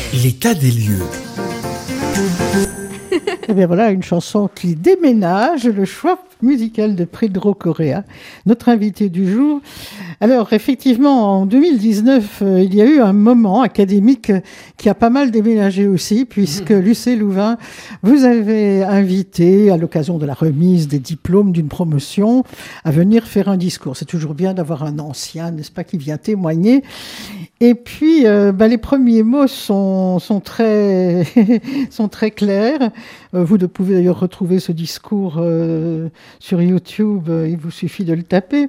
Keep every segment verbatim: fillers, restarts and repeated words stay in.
L'état des lieux. Et bien voilà, une chanson qui déménage, le choix musical de Pedro Correa, notre invité du jour. Alors effectivement, en deux mille dix-neuf, euh, il y a eu un moment académique qui a pas mal déménagé aussi, puisque mmh. Lucé Louvain, vous avez invité, à l'occasion de la remise des diplômes d'une promotion, à venir faire un discours. C'est toujours bien d'avoir un ancien, n'est-ce pas, qui vient témoigner. Et puis, euh, bah, les premiers mots sont, sont, très, sont très clairs. Euh, vous pouvez d'ailleurs retrouver ce discours euh, sur YouTube, euh, il vous suffit de le taper.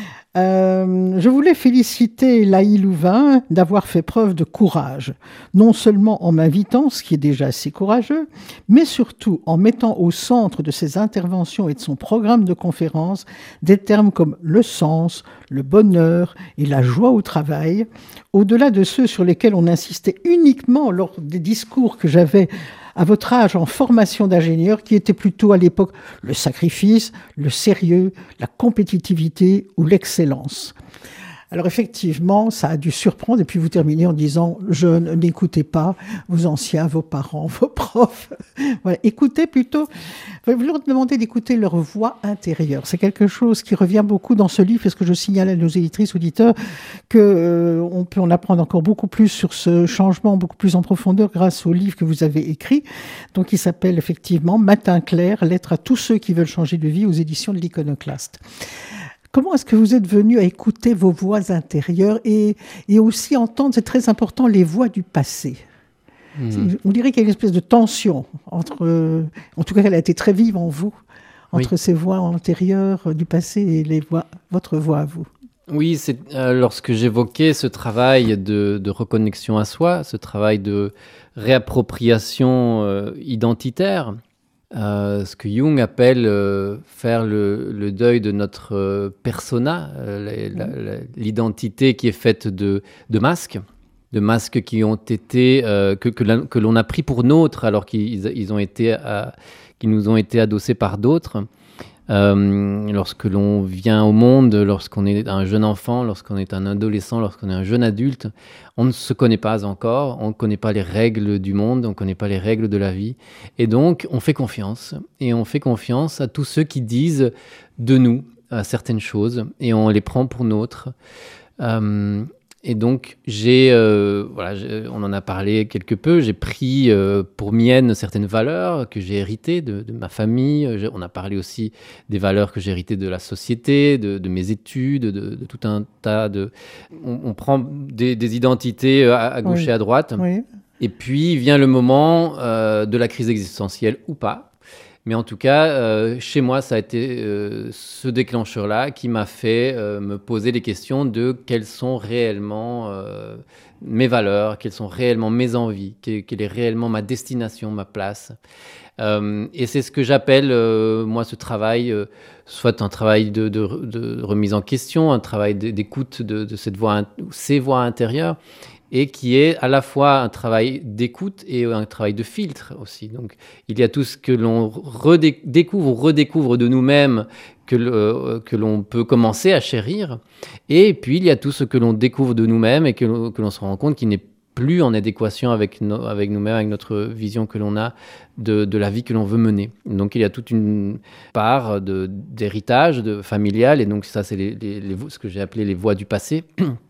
Euh, je voulais féliciter Laï Louvain d'avoir fait preuve de courage, non seulement en m'invitant, ce qui est déjà assez courageux, mais surtout en mettant au centre de ses interventions et de son programme de conférence des termes comme le sens, le bonheur et la joie au travail, au-delà de ceux sur lesquels on insistait uniquement lors des discours que j'avais à votre âge en formation d'ingénieur, qui était plutôt à l'époque le sacrifice, le sérieux, la compétitivité ou l'excellence. Alors effectivement, ça a dû surprendre, et puis vous terminez en disant « Jeunes, n'écoutez pas vos anciens, vos parents, vos profs. » Voilà, écoutez plutôt, vous leur demandez d'écouter leur voix intérieure. C'est quelque chose qui revient beaucoup dans ce livre, parce que je signale à nos éditrices, auditeurs, qu'on euh, peut en apprendre encore beaucoup plus sur ce changement, beaucoup plus en profondeur grâce au livre que vous avez écrit, donc il s'appelle effectivement « Matin clair, lettre à tous ceux qui veulent changer de vie » aux éditions de l'Iconoclaste. Comment est-ce que vous êtes venu à écouter vos voix intérieures et, et aussi entendre, c'est très important, les voix du passé? Mmh. On dirait qu'il y a une espèce de tension entre, euh, en tout cas elle a été très vive en vous, entre oui. ces voix antérieures du passé et les voix, votre voix à vous. Oui, c'est euh, lorsque j'évoquais ce travail de, de reconnexion à soi, ce travail de réappropriation euh, identitaire, Euh, ce que Jung appelle euh, faire le, le deuil de notre euh, persona, euh, la, la, l'identité qui est faite de, de masques, de masques qui ont été euh, que, que, la, que l'on a pris pour nôtres alors qu'ils ils ont été à, qu'ils nous ont été adossés par d'autres. Euh, lorsque l'on vient au monde, lorsqu'on est un jeune enfant, lorsqu'on est un adolescent, lorsqu'on est un jeune adulte, on ne se connaît pas encore, on ne connaît pas les règles du monde, on ne connaît pas les règles de la vie. Et donc, on fait confiance. Et on fait confiance à tous ceux qui disent de nous euh, certaines choses et on les prend pour nôtres. Euh, Et donc, j'ai, euh, voilà, j'ai, on en a parlé quelque peu, j'ai pris euh, pour miennes certaines valeurs que j'ai héritées de, de ma famille. J'ai, on a parlé aussi des valeurs que j'ai héritées de la société, de, de mes études, de, de tout un tas de... On, on prend des, des identités à, à gauche oui. et à droite. Oui. Et puis vient le moment euh, de la crise existentielle ou pas. Mais en tout cas, euh, chez moi, ça a été euh, ce déclencheur-là qui m'a fait euh, me poser les questions de quelles sont réellement euh, mes valeurs, quelles sont réellement mes envies, quelle, quelle est réellement ma destination, ma place. Euh, et c'est ce que j'appelle, euh, moi, ce travail, euh, soit un travail de, de, de remise en question, un travail d'écoute de, de cette voix, ces voix intérieures, et qui est à la fois un travail d'écoute et un travail de filtre aussi. Donc, il y a tout ce que l'on redé- découvre ou redécouvre de nous-mêmes, que, le, que l'on peut commencer à chérir, et puis il y a tout ce que l'on découvre de nous-mêmes et que l'on, que l'on se rend compte qu'il n'est plus en adéquation avec, no, avec nous-mêmes, avec notre vision que l'on a de, de la vie que l'on veut mener. Donc, il y a toute une part de, d'héritage de, familial, et donc ça, c'est les, les, les, ce que j'ai appelé les voies du passé,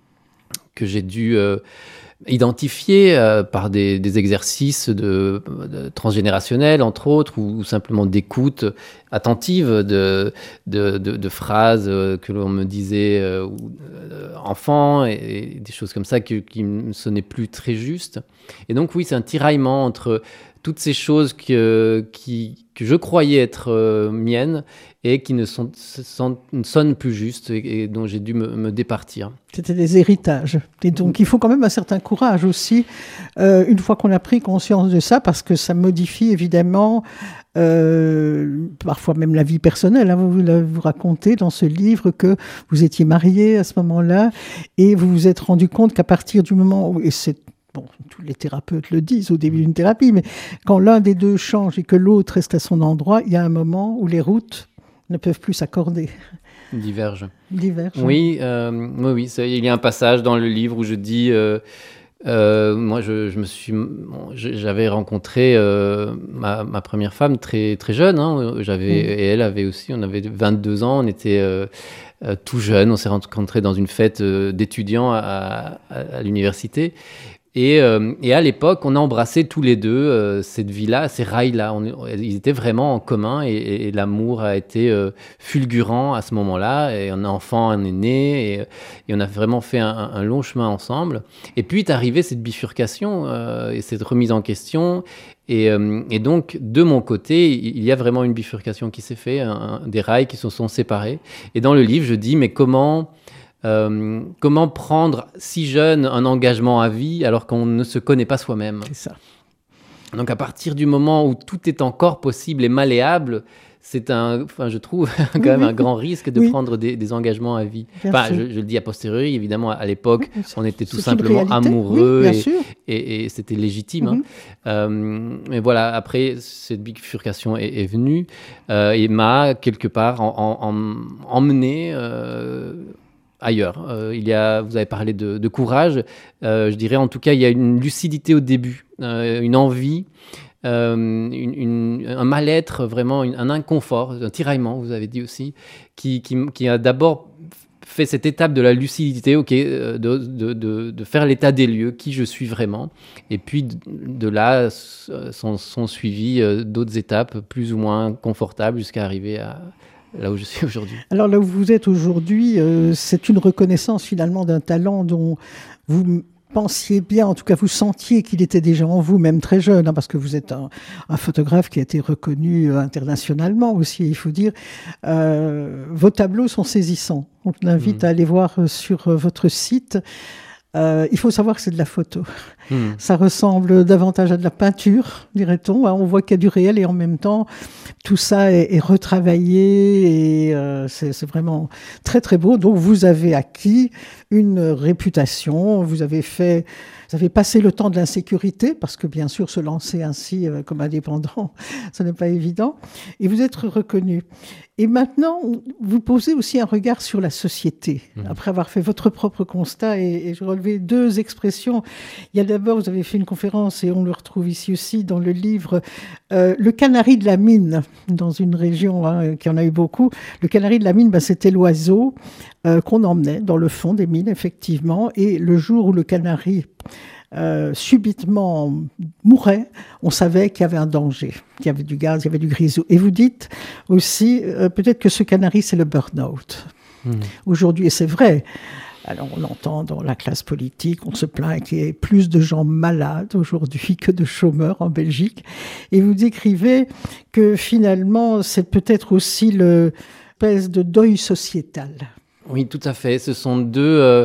que j'ai dû euh, identifier euh, par des, des exercices de, de transgénérationnels, entre autres, ou, ou simplement d'écoute attentive de, de, de, de phrases euh, que l'on me disait euh, euh, enfant, et, et des choses comme ça que, qui me sonnaient plus très justes. Et donc oui, c'est un tiraillement entre toutes ces choses que, qui, que je croyais être euh, miennes et qui ne, sont, sont, ne sonnent plus justes et, et dont j'ai dû me, me départir. C'était des héritages. Et donc, il faut quand même un certain courage aussi, euh, une fois qu'on a pris conscience de ça, parce que ça modifie évidemment, euh, parfois même la vie personnelle. Hein. Vous, vous racontez dans ce livre que vous étiez marié à ce moment-là et vous vous êtes rendu compte qu'à partir du moment où... Et c'est Bon, tous les thérapeutes le disent au début d'une thérapie, mais quand l'un des deux change et que l'autre reste à son endroit, il y a un moment où les routes ne peuvent plus s'accorder. Divergent. Divergent. Oui, euh, oui, oui ça, il y a un passage dans le livre où je dis euh, Euh, moi, je, je me suis, bon, j'avais rencontré euh, ma, ma première femme très très jeune. Hein, j'avais mmh. et elle avait aussi. On avait vingt-deux ans. On était euh, euh, tout jeunes. On s'est rencontrés dans une fête euh, d'étudiants à, à, à l'université. Et, euh, et à l'époque, on a embrassé tous les deux euh, cette vie-là, ces rails-là. On, ils étaient vraiment en commun et, et, et l'amour a été euh, fulgurant à ce moment-là. Et un enfant en est né et, et on a vraiment fait un, un long chemin ensemble. Et puis est arrivée cette bifurcation euh, et cette remise en question. Et, euh, et donc, de mon côté, il y a vraiment une bifurcation qui s'est faite, un, des rails qui se sont séparés. Et dans le livre, je dis, mais comment... Euh, comment prendre si jeune un engagement à vie alors qu'on ne se connaît pas soi-même. C'est ça. Donc à partir du moment où tout est encore possible et malléable, c'est un, enfin je trouve quand oui, même oui. un grand risque de oui. prendre des, des engagements à vie. Bien enfin, je, je le dis a posteriori, évidemment, à l'époque, oui, on était tout simplement amoureux et, et, et c'était légitime. Mm-hmm. Hein. Euh, mais voilà, après, cette bifurcation est, est venue euh, et m'a quelque part en, en, en, emmené euh, ailleurs. Euh, il y a, vous avez parlé de, de courage. Euh, je dirais en tout cas, il y a une lucidité au début, euh, une envie, euh, une, une, un mal-être, vraiment une, un inconfort, un tiraillement, vous avez dit aussi, qui, qui, qui a d'abord fait cette étape de la lucidité, ok, de, de, de, de faire l'état des lieux, qui je suis vraiment. Et puis de, de là sont, sont suivies d'autres étapes plus ou moins confortables jusqu'à arriver à là où je suis aujourd'hui. Alors là où vous êtes aujourd'hui, euh, c'est une reconnaissance finalement d'un talent dont vous pensiez bien, en tout cas vous sentiez qu'il était déjà en vous, même très jeune, hein, parce que vous êtes un, un photographe qui a été reconnu internationalement aussi, il faut dire. Euh, vos tableaux sont saisissants. On l'invite mmh. à aller voir sur votre site. Euh, il faut savoir que c'est de la photo. Mmh. Ça ressemble davantage à de la peinture, dirait-on. On voit qu'il y a du réel et en même temps, tout ça est, est retravaillé et euh, c'est, c'est vraiment très très beau. Donc vous avez acquis une réputation, vous avez fait, vous avez passé le temps de l'insécurité parce que bien sûr se lancer ainsi euh, comme indépendant, ce n'est pas évident. Et vous êtes reconnu. Et maintenant, vous posez aussi un regard sur la société, mmh. après avoir fait votre propre constat. Et, et je relevais deux expressions. Il y a d'abord, vous avez fait une conférence, et on le retrouve ici aussi dans le livre, euh, le canari de la mine, dans une région hein, qui en a eu beaucoup. Le canari de la mine, ben, c'était l'oiseau euh, qu'on emmenait dans le fond des mines, effectivement. Et le jour où le canari... Euh, subitement mourait, on savait qu'il y avait un danger, qu'il y avait du gaz, il y avait du grisou. Et vous dites aussi, euh, peut-être que ce canari, c'est le burn-out. Mmh. Aujourd'hui, et c'est vrai, alors on l'entend dans la classe politique, on se plaint qu'il y ait plus de gens malades aujourd'hui que de chômeurs en Belgique. Et vous décrivez que finalement, c'est peut-être aussi le espèce de deuil sociétal. Oui, tout à fait. Ce sont deux... Euh...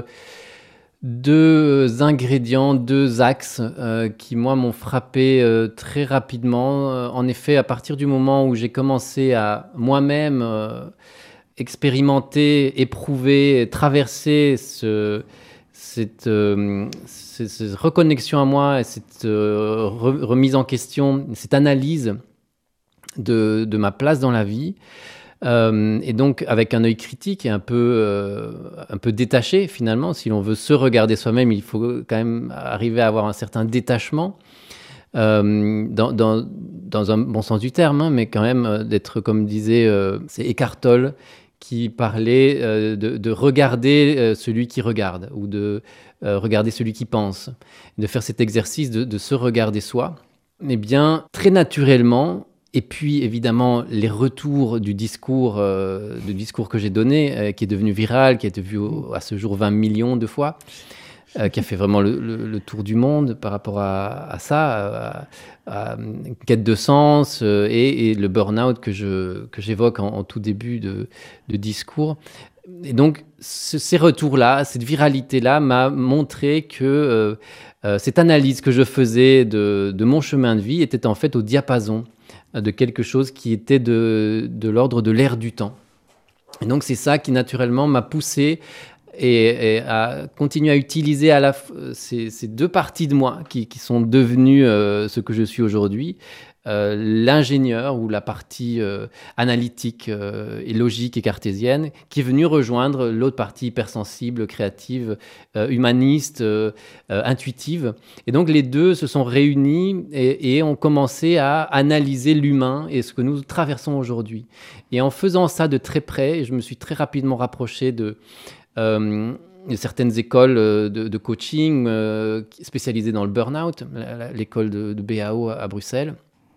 deux ingrédients, deux axes euh, qui, moi, m'ont frappé euh, très rapidement. Euh, en effet, à partir du moment où j'ai commencé à moi-même euh, expérimenter, éprouver, traverser ce, cette, euh, cette, cette reconnexion à moi, cette euh, re- remise en question, cette analyse de, de ma place dans la vie, Euh, et donc avec un œil critique et un peu, euh, un peu détaché finalement. Si l'on veut se regarder soi-même, il faut quand même arriver à avoir un certain détachement euh, dans, dans, dans un bon sens du terme, hein, mais quand même d'être, comme disait euh, c'est Eckhart Tolle qui parlait euh, de, de regarder euh, celui qui regarde ou de euh, regarder celui qui pense, de faire cet exercice de, de se regarder soi. Eh bien, très naturellement. Et puis, évidemment, les retours du discours, euh, du discours que j'ai donné, euh, qui est devenu viral, qui a été vu au, à ce jour vingt millions de fois, euh, qui a fait vraiment le, le, le tour du monde par rapport à, à ça, à, à une quête de sens euh, et, et le burn-out que, je, que j'évoque en, en tout début de, de discours. Et donc, ce, ces retours-là, cette viralité-là m'a montré que euh, euh, cette analyse que je faisais de, de mon chemin de vie était en fait au diapason de quelque chose qui était de, de l'ordre de l'air du temps. Et donc c'est ça qui naturellement m'a poussé et, et à continuer à utiliser à la f- ces, ces deux parties de moi qui, qui sont devenues euh, ce que je suis aujourd'hui. Euh, l'ingénieur ou la partie euh, analytique euh, et logique et cartésienne qui est venu rejoindre l'autre partie hypersensible, créative, euh, humaniste, euh, euh, intuitive. Et donc les deux se sont réunis et, et ont commencé à analyser l'humain et ce que nous traversons aujourd'hui. Et en faisant ça de très près, je me suis très rapidement rapproché de... Euh, de certaines écoles de, de coaching euh, spécialisées dans le burn-out, l'école de, de B A O à Bruxelles.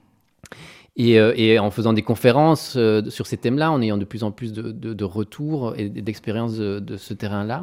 Et, euh, et en faisant des conférences euh, sur ces thèmes-là, en ayant de plus en plus de, de, de retours et d'expériences de, de ce terrain-là,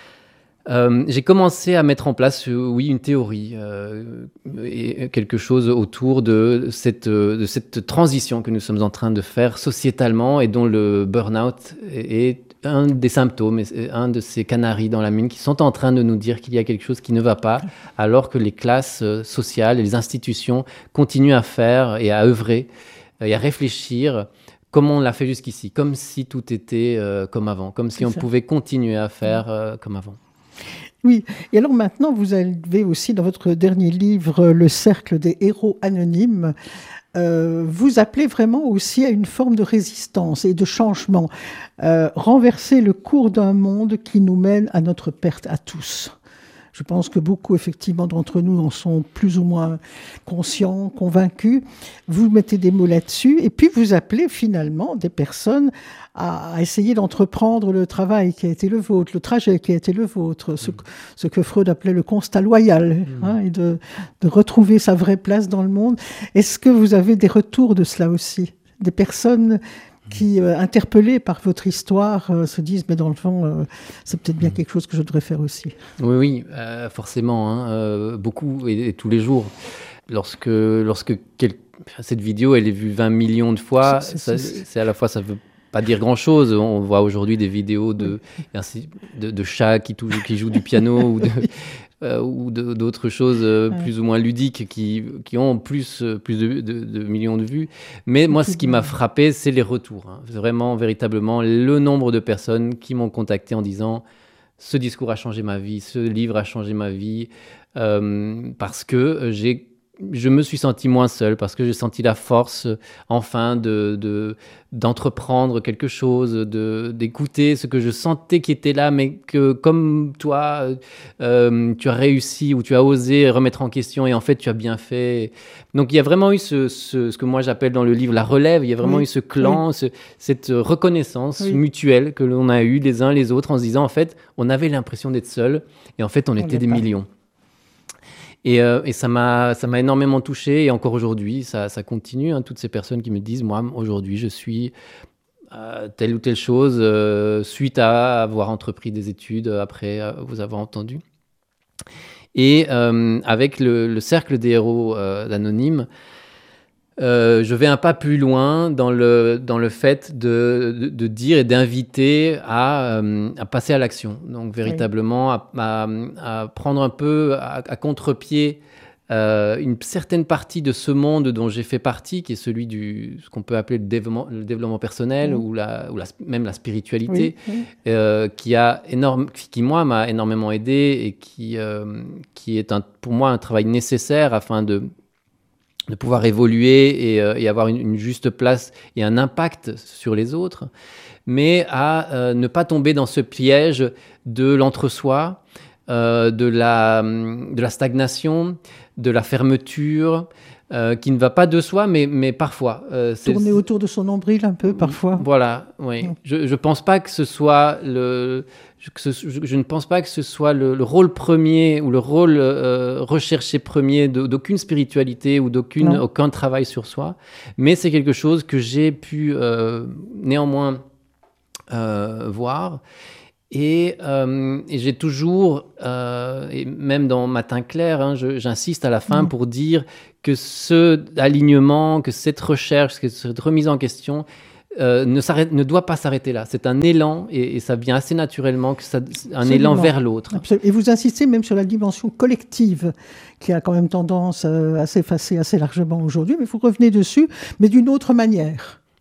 euh, j'ai commencé à mettre en place, euh, oui, une théorie euh, et quelque chose autour de cette, de cette transition que nous sommes en train de faire sociétalement et dont le burn-out est un des symptômes, un de ces canaris dans la mine qui sont en train de nous dire qu'il y a quelque chose qui ne va pas, alors que les classes sociales et les institutions continuent à faire et à œuvrer et à réfléchir comme on l'a fait jusqu'ici, comme si tout était euh, comme avant, comme si on pouvait continuer à faire euh, comme avant. Oui, et alors maintenant, vous avez aussi dans votre dernier livre, Le cercle des héros anonymes, euh, vous appelez vraiment aussi à une forme de résistance et de changement, euh, renverser le cours d'un monde qui nous mène à notre perte à tous. Je pense que beaucoup, effectivement, d'entre nous en sont plus ou moins conscients, convaincus. Vous mettez des mots là-dessus et puis vous appelez finalement des personnes à essayer d'entreprendre le travail qui a été le vôtre, le trajet qui a été le vôtre, ce, ce que Freud appelait le constat loyal, hein, et de, de retrouver sa vraie place dans le monde. Est-ce que vous avez des retours de cela aussi ? Des personnes qui, euh, interpellés par votre histoire, euh, se disent « mais dans le fond, euh, c'est peut-être bien quelque chose que je devrais faire aussi ». Oui, oui, euh, forcément, hein, euh, beaucoup et, et tous les jours. Lorsque, lorsque quel... cette vidéo, elle est vue vingt millions de fois, c'est, c'est, ça, c'est à la fois, ça veut pas dire grand-chose. On voit aujourd'hui des vidéos de, oui. de, de chats qui, touchent, qui jouent du piano ou de... Euh, ou de, d'autres choses euh, ouais. plus ou moins ludiques qui, qui ont plus, euh, plus de, de, de millions de vues. Mais moi, ce qui m'a frappé, c'est les retours. Hein. Vraiment, véritablement, le nombre de personnes qui m'ont contacté en disant « ce discours a changé ma vie, ce livre a changé ma vie euh, », parce que j'ai je me suis senti moins seul, parce que j'ai senti la force, enfin, de, de, d'entreprendre quelque chose, de, d'écouter ce que je sentais qui était là, mais que, comme toi, euh, tu as réussi ou tu as osé remettre en question, et en fait, tu as bien fait. Donc, il y a vraiment eu ce, ce, ce que moi j'appelle dans le livre la relève, il y a vraiment oui. eu ce clan, oui. ce, cette reconnaissance oui. mutuelle que l'on a eue les uns les autres, en se disant, en fait, on avait l'impression d'être seul, et en fait, on, on était des pas. millions. Et, euh, et ça m'a, ça m'a énormément touché. Et encore aujourd'hui, ça, ça continue. Hein, toutes ces personnes qui me disent, moi, aujourd'hui, je suis euh, telle ou telle chose euh, suite à avoir entrepris des études, après euh, vous avoir entendu. Et euh, avec le, le cercle des héros euh, anonymes, Euh, je vais un pas plus loin dans le, dans le fait de, de, de dire et d'inviter à, euh, à passer à l'action. Donc, véritablement, oui. à, à, à prendre un peu à, à contre-pied euh, une certaine partie de ce monde dont j'ai fait partie, qui est celui du ce qu'on peut appeler le développement, le développement personnel oui. ou, la, ou la, même la spiritualité, oui. Oui. Euh, qui, a énorme, qui, moi, m'a énormément aidé et qui, euh, qui est un, pour moi un travail nécessaire afin de de pouvoir évoluer et, euh, et avoir une, une juste place et un impact sur les autres, mais à euh, ne pas tomber dans ce piège de l'entre-soi, euh, de, la, de la stagnation, de la fermeture, euh, qui ne va pas de soi, mais, mais parfois. Euh, c'est, Tourner autour de son nombril un peu, parfois. Voilà, oui. Mmh. Je ne pense pas que ce soit le... Je, je, je ne pense pas que ce soit le, le rôle premier ou le rôle euh, recherché premier de, d'aucune spiritualité ou d'aucune, aucun travail sur soi, mais c'est quelque chose que j'ai pu euh, néanmoins euh, voir. Et, euh, et j'ai toujours, euh, et même dans Matin clair, hein, je, j'insiste à la fin mmh. pour dire que ce alignement, que cette recherche, que cette remise en question, Euh, ne, ne doit pas s'arrêter là. C'est un élan et, et ça vient assez naturellement, que ça, un Absolument. élan vers l'autre. Absolument. Et vous insistez même sur la dimension collective qui a quand même tendance à s'effacer assez largement aujourd'hui, mais vous revenez dessus, mais d'une autre manière.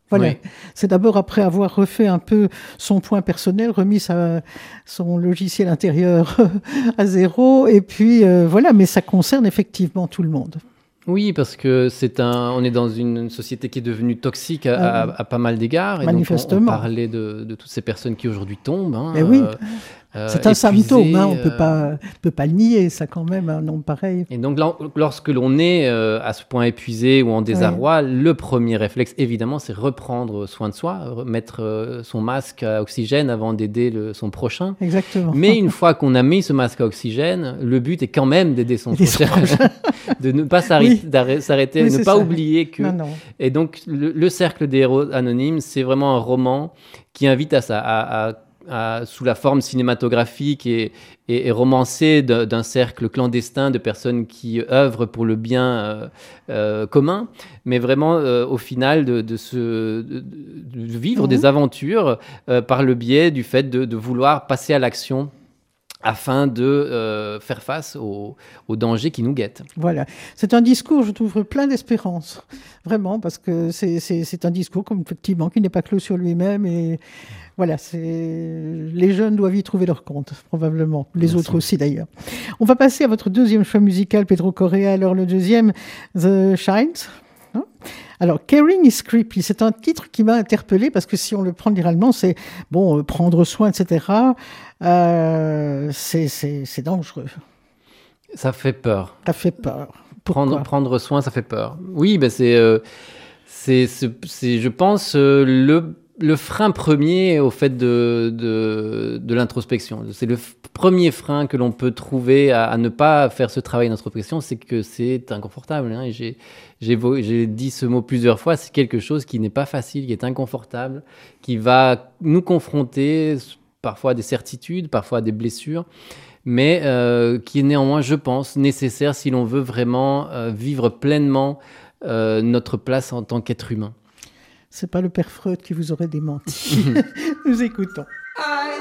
Voilà, Oui. c'est d'abord après avoir refait un peu son point personnel, remis sa, son logiciel intérieur à zéro, et puis euh, voilà, mais ça concerne effectivement tout le monde. Oui, parce que c'est un, on est dans une société qui est devenue toxique à, Ah à- oui. à pas mal d'égards. Et donc, on, on Manifestement. parlait de, de toutes ces personnes qui aujourd'hui tombent. Hein, Eh oui, euh, euh, c'est un symptôme, hein, on ne épuisées, peut pas, peut pas le nier, ça quand même, un nombre pareil. Et donc, là, lorsque l'on est euh, à ce point épuisé ou en désarroi, oui. le premier réflexe, évidemment, c'est reprendre soin de soi, mettre euh, son masque à oxygène avant d'aider le, son prochain. Exactement. Mais une fois qu'on a mis ce masque à oxygène, le but est quand même d'aider son prochain, de ne pas s'arrêter, oui. s'arrêter oui, ne pas ça. oublier que... Non, non. Et donc, le, le Cercle des héros anonymes, c'est vraiment un roman qui invite à ça, à... à À, sous la forme cinématographique et, et, et romancée d'un cercle clandestin de personnes qui œuvrent pour le bien euh, euh, commun, mais vraiment euh, au final de, de, se, de, de vivre mmh. des aventures euh, par le biais du fait de, de vouloir passer à l'action afin de euh, faire face aux, aux dangers qui nous guettent. Voilà. C'est un discours, je trouve, plein d'espérance. Vraiment, parce que c'est un discours, comme, effectivement, qui n'est pas clos sur lui-même. Et voilà, les jeunes doivent y trouver leur compte, probablement. Les Merci. Autres aussi, d'ailleurs. On va passer à votre deuxième choix musical, Pedro Correa. Alors, le deuxième, The Shines. Hein Alors, Caring is Creepy, c'est un titre qui m'a interpellée parce que si on le prend littéralement, c'est bon, euh, prendre soin, et cetera. Euh, c'est dangereux. Ça fait peur. Ça fait peur. Prendre, prendre soin, ça fait peur. Oui, ben c'est, euh, c'est, c'est, je pense, euh, le, le frein premier au fait de, de, de l'introspection. C'est le premier frein que l'on peut trouver à, à ne pas faire ce travail d'introspection, c'est que c'est inconfortable. Hein, et j'ai, j'ai dit ce mot plusieurs fois, c'est quelque chose qui n'est pas facile, qui est inconfortable, qui va nous confronter parfois à des certitudes, parfois à des blessures, mais euh, qui est néanmoins, je pense, nécessaire si l'on veut vraiment euh, vivre pleinement euh, notre place en tant qu'être humain. C'est pas le père Freud qui vous aurait démenti. Nous écoutons.